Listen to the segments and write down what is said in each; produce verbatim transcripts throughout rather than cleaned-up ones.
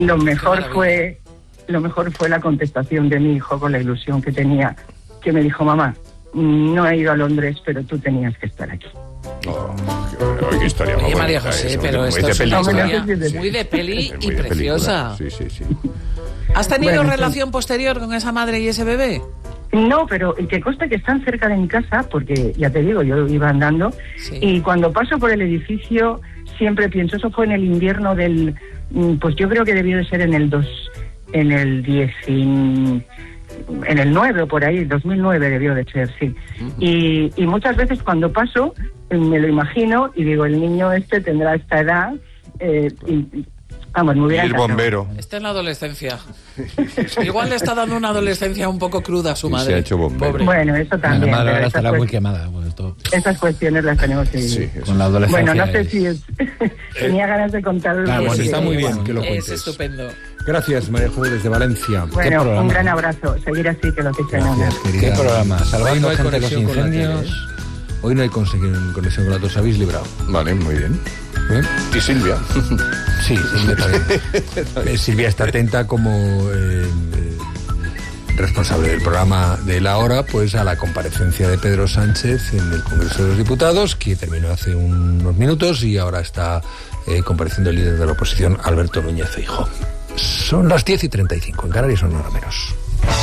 Lo mejor fue, lo mejor fue la contestación de mi hijo con la ilusión que tenía, que me dijo: mamá, no he ido a Londres, pero tú tenías que estar aquí. Oh, qué, qué historia más Oye, buena, María José, eso, pero muy esto de es una película. historia Sí. muy de peli Muy y de preciosa. película. Sí, sí, sí. ¿Has tenido Bueno, relación sí. posterior con esa madre y ese bebé? No, pero que consta que están cerca de mi casa, porque ya te digo, yo iba andando, Sí. y cuando paso por el edificio siempre pienso, eso fue en el invierno del, pues yo creo que debió de ser en el dos, en el diez, en el nueve o por ahí, dos mil nueve debió de ser, sí. Uh-huh. Y, y muchas veces cuando paso me lo imagino y digo, el niño este tendrá esta edad, eh, y, vamos, me hubiera Y el encantado. bombero. Está en la adolescencia. Igual le está dando una adolescencia un poco cruda a su Y madre. se ha hecho bombero. Pobre. Bueno, eso también. La madre pero ahora esas estará cuest- muy quemada. Bueno, esto, Esas cuestiones las tenemos que vivir. Sí, eso. con la adolescencia. Bueno, no sé es- si es... tenía ganas de contarlo. Claro, Pues sí, está sí, muy bien bueno, que lo Es cuentes. estupendo. Gracias, María José, desde Valencia. Bueno, programa. un gran abrazo. Seguir así, que lo que sea. Gracias, querida. ¿Qué programa? Hoy Salvando no hay gente de los conexión con la tele, incendios. ¿eh? Hoy no hay conse- conexión con la tos, habéis librado. Vale, muy bien. ¿Eh? ¿Y Silvia? Sí, Silvia también. Eh, Silvia está atenta como eh, eh, responsable del programa de La Hora, pues a la comparecencia de Pedro Sánchez en el Congreso de los Diputados, que terminó hace unos minutos y ahora está eh, compareciendo el líder de la oposición, Alberto Núñez Feijóo. Son las diez y treinta y cinco, en Canarias son una hora menos.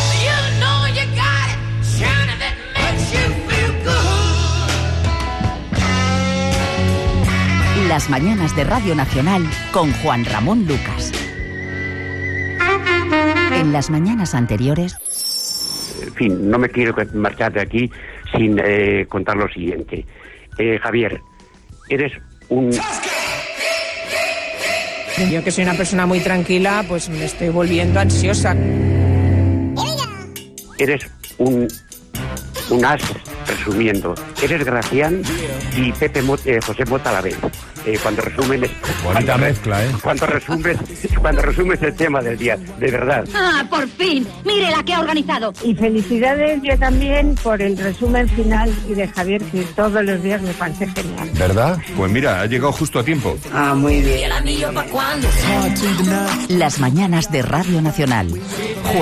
Las mañanas de Radio Nacional con Juan Ramón Lucas. En las mañanas anteriores... En fin, no me quiero marchar de aquí sin eh, contar lo siguiente. Eh, Javier, eres un... Yo, que soy una persona muy tranquila, pues me estoy volviendo ansiosa. Eres un... un as, resumiendo. Eres Gracián y Pepe Mot, eh, José Mota a la vez. Eh, cuando resumen... Bonita cuando, mezcla, ¿eh? Cuando resumes, cuando resumes el tema del día, de verdad. ¡Ah, por fin! ¡Mire la que ha organizado! Y felicidades yo también por el resumen final y de Javier, que todos los días me parece genial. ¿Verdad? Pues mira, ha llegado justo a tiempo. Ah, muy bien. Las mañanas de Radio Nacional.